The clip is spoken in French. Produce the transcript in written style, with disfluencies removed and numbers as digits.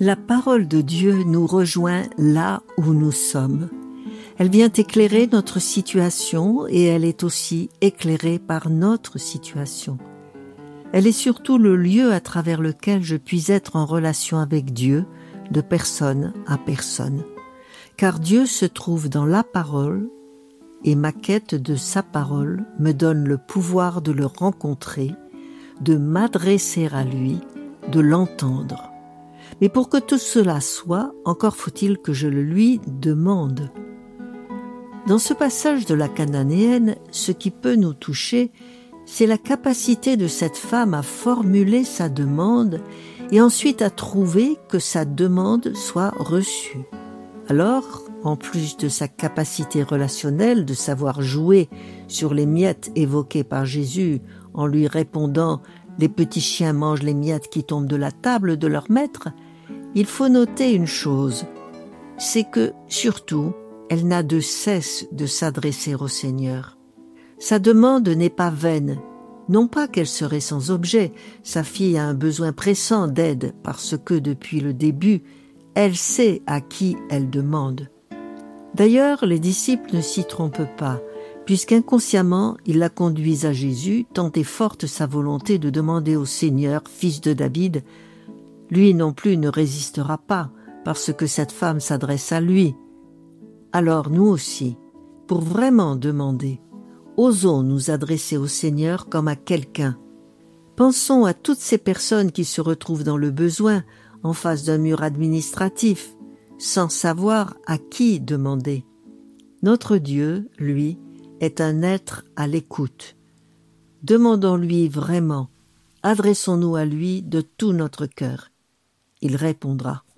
La parole de Dieu nous rejoint là où nous sommes. Elle vient éclairer notre situation et elle est aussi éclairée par notre situation. Elle est surtout le lieu à travers lequel je puis être en relation avec Dieu, de personne à personne. Car Dieu se trouve dans la parole et ma quête de sa parole me donne le pouvoir de le rencontrer, de m'adresser à lui, de l'entendre. Mais pour que tout cela soit, encore faut-il que je le lui demande. Dans ce passage de la Cananéenne, ce qui peut nous toucher, c'est la capacité de cette femme à formuler sa demande et ensuite à trouver que sa demande soit reçue. Alors, en plus de sa capacité relationnelle de savoir jouer sur les miettes évoquées par Jésus en lui répondant « Les petits chiens mangent les miettes qui tombent de la table de leur maître », il faut noter une chose, c'est que, surtout, elle n'a de cesse de s'adresser au Seigneur. Sa demande n'est pas vaine, non pas qu'elle serait sans objet, sa fille a un besoin pressant d'aide parce que, depuis le début, elle sait à qui elle demande. D'ailleurs, les disciples ne s'y trompent pas, puisqu'inconsciemment, ils la conduisent à Jésus, tant est forte sa volonté de demander au Seigneur, fils de David. Lui non plus ne résistera pas, parce que cette femme s'adresse à lui. Alors nous aussi, pour vraiment demander, osons nous adresser au Seigneur comme à quelqu'un. Pensons à toutes ces personnes qui se retrouvent dans le besoin, en face d'un mur administratif, sans savoir à qui demander. Notre Dieu, lui, est un être à l'écoute. Demandons-lui vraiment, adressons-nous à lui de tout notre cœur. Il répondra.